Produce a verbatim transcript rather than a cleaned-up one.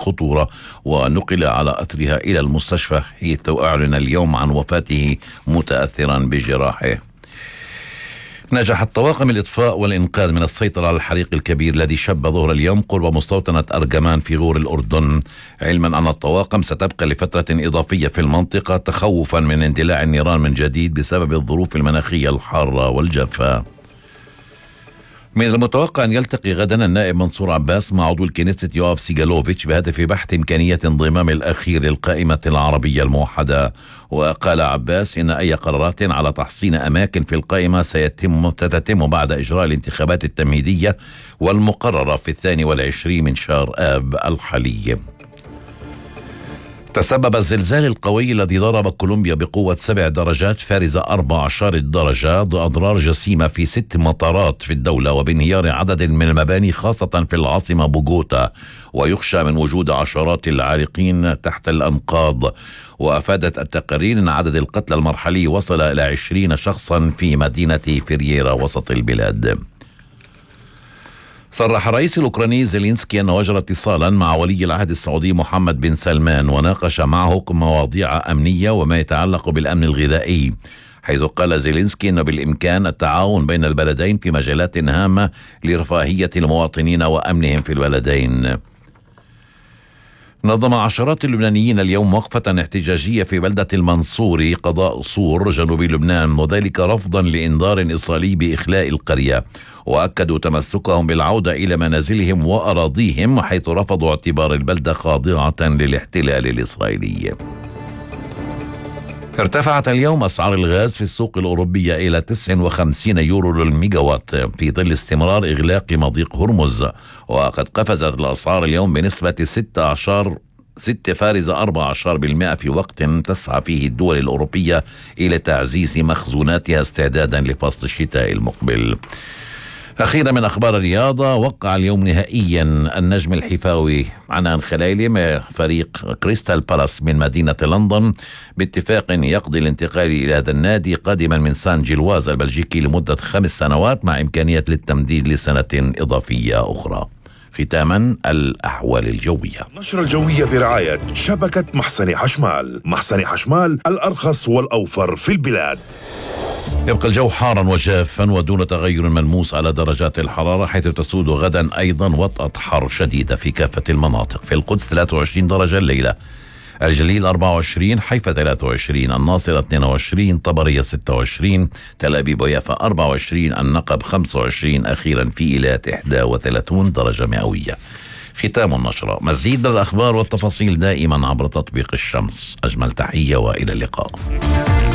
الخطورة، ونقل على أثرها إلى المستشفى، حيث أعلن اليوم عن وفاته متأثرا بجراحه. نجحت طواقم الإطفاء والإنقاذ من السيطرة على الحريق الكبير الذي شب ظهر اليوم قرب مستوطنة أرجمان في غور الأردن، علما أن الطواقم ستبقى لفترة إضافية في المنطقة تخوفا من اندلاع النيران من جديد بسبب الظروف المناخية الحارة والجافة. من المتوقع أن يلتقي غدا النائب منصور عباس مع عضو الكنيست يوآف سيغالوفيتش بهدف بحث إمكانية انضمام الأخير للقائمة العربية الموحدة. وقال عباس إن أي قرارات على تحصين أماكن في القائمة سيتم ستتم بعد إجراء الانتخابات التمهيدية والمقررة في الثاني والعشرين من شهر آب الحالي. تسبب الزلزال القوي الذي ضرب كولومبيا بقوة سبع درجات فارزة أربع عشر الدرجة بأضرار جسيمة في ست مطارات في الدولة وبانهيار عدد من المباني خاصة في العاصمة بوغوتا، ويخشى من وجود عشرات العالقين تحت الأنقاض. وأفادت التقارير أن عدد القتلى المرحلي وصل إلى عشرين شخصا في مدينة فيريرا وسط البلاد. صرح الرئيس الأوكراني زيلينسكي أنه أجرى اتصالا مع ولي العهد السعودي محمد بن سلمان وناقش معه مواضيع أمنية وما يتعلق بالأمن الغذائي، حيث قال زيلينسكي أنه بالإمكان التعاون بين البلدين في مجالات هامة لرفاهية المواطنين وأمنهم في البلدين. نظم عشرات اللبنانيين اليوم وقفة احتجاجية في بلدة المنصوري قضاء صور جنوب لبنان، وذلك رفضا لإنذار إيصالي بإخلاء القرية، وأكدوا تمسكهم بالعودة إلى منازلهم وأراضيهم، حيث رفضوا اعتبار البلدة خاضعة للاحتلال الإسرائيلي. ارتفعت اليوم أسعار الغاز في السوق الأوروبية إلى تسعة وخمسين يورو للميجاوات في ظل استمرار إغلاق مضيق هرمز، وقد قفزت الأسعار اليوم بنسبة ستة عشر ستة فارزة أربعة عشر بالمئة في وقت تسعى فيه الدول الأوروبية إلى تعزيز مخزوناتها استعدادا لفصل الشتاء المقبل. أخيرا من أخبار الرياضة، وقع اليوم نهائيا النجم الحفاوي عنان خليلي مع فريق كريستال بالاس من مدينة لندن باتفاق يقضي الانتقال إلى هذا النادي قادما من سان جيلواز البلجيكي لمدة خمس سنوات مع إمكانية للتمديد لسنة إضافية أخرى. ختاما الأحوال الجوية. النشرة الجوية برعاية شبكة محسن حشمال. محسن حشمال الأرخص والأوفر في البلاد. يبقى الجو حارا وجافا ودون تغير ملموس على درجات الحرارة، حيث تسود غدا أيضا وطأة حر شديدة في كافة المناطق. في القدس ثلاثة وعشرين درجة الليلة، الجليل أربعة وعشرين، حيفا ثلاثة وعشرين، الناصرة اثنين وعشرين، طبرية ستة وعشرين، تل أبيب ويافا أربعة وعشرين، النقب خمسة وعشرين، أخيرا في إيلات إحدى وثلاثين درجة مئوية. ختام النشرة. مزيد الأخبار والتفاصيل دائما عبر تطبيق الشمس. أجمل تحية وإلى اللقاء.